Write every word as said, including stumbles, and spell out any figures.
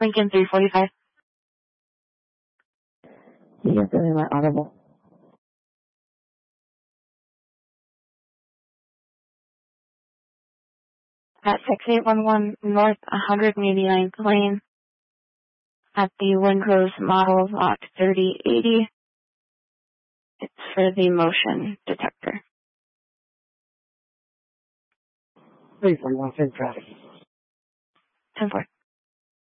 Lincoln three forty-five. You're very much audible. At six eight one one North one hundred eighty-ninth Lane at the Windrose Model Lot thirty eighty. It's for the motion detector. three forty-one, same traffic. ten four.